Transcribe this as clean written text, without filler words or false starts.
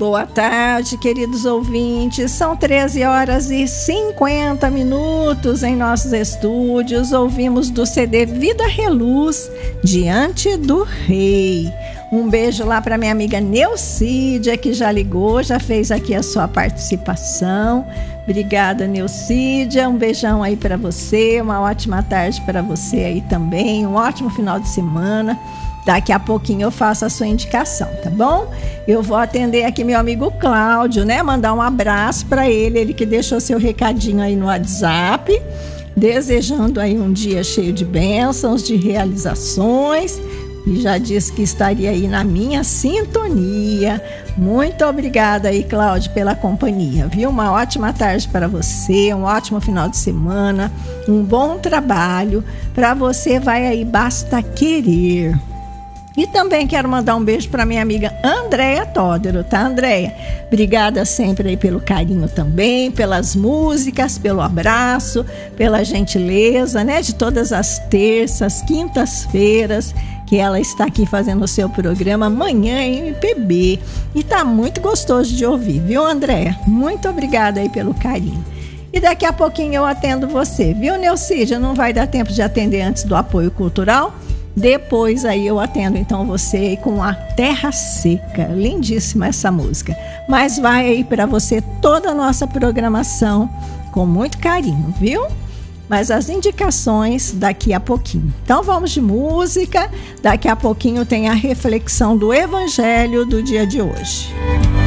Boa tarde, queridos ouvintes. São 13 horas e 50 minutos em nossos estúdios. Ouvimos do CD Vida Reluz, Diante do Rei. Um beijo lá para minha amiga Neucídia, que já ligou, já fez aqui a sua participação. Obrigada, Neucídia. Um beijão aí para você. Uma ótima tarde para você aí também. Um ótimo final de semana. Daqui a pouquinho eu faço a sua indicação, tá bom? Eu vou atender aqui meu amigo Cláudio, né? Mandar um abraço para ele que deixou seu recadinho aí no WhatsApp, desejando aí um dia cheio de bênçãos, de realizações, e já disse que estaria aí na minha sintonia. Muito obrigada aí, Cláudio, pela companhia, viu? Uma ótima tarde para você, um ótimo final de semana, um bom trabalho. Para você vai aí, basta querer. E também quero mandar um beijo para minha amiga Andréia Tódero, tá, Andréia? Obrigada sempre aí pelo carinho também, pelas músicas, pelo abraço, pela gentileza, né? De todas as terças, quintas-feiras, que ela está aqui fazendo o seu programa Manhã MPB. E tá muito gostoso de ouvir, viu, Andréia? Muito obrigada aí pelo carinho. E daqui a pouquinho eu atendo você, viu, Neucídia? Não vai dar tempo de atender antes do apoio cultural? Depois aí eu atendo então você com a Terra Seca. Lindíssima essa música. Mas vai aí para você toda a nossa programação com muito carinho, viu? Mas as indicações daqui a pouquinho. Então vamos de música. Daqui a pouquinho tem a reflexão do Evangelho do dia de hoje.